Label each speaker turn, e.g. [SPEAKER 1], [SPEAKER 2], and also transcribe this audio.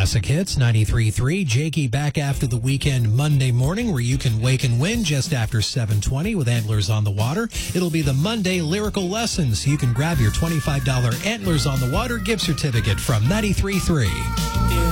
[SPEAKER 1] Classic Hits 93.3. Jakey back after the weekend Monday morning, where you can wake and win just after 7:20 with Antlers on the Water. It'll be the Monday Lyrical Lesson, so you can grab your $25 Antlers on the Water gift certificate from 93.3.